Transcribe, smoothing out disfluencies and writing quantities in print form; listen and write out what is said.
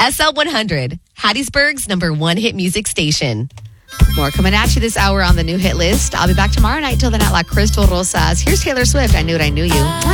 SL100, Hattiesburg's #1 hit music station. More coming at you this hour on the new hit list. I'll be back tomorrow night. Till then, at La Crystal Rosas. Here's Taylor Swift. I knew it, I knew you.